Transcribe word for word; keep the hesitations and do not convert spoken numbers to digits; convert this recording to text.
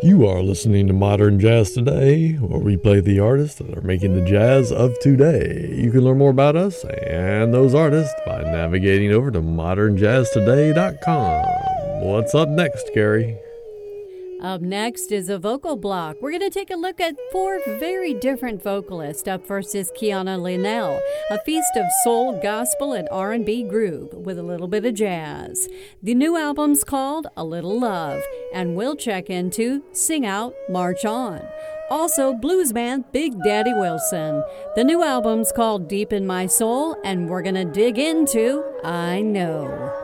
You are listening to Modern Jazz Today, where we play the artists that are making the jazz of today. You can learn more about us and those artists by navigating over to modern jazz today dot com. What's up next, Carrie? Up next is a vocal block. We're going to take a look at four very different vocalists. Up first is Kiana Linnell, a feast of soul, gospel, and R and B groove with a little bit of jazz. The new album's called A Little Love, and we'll check into Sing Out, March On. Also, blues band Big Daddy Wilson. The new album's called Deep in My Soul, and we're going to dig into I Know.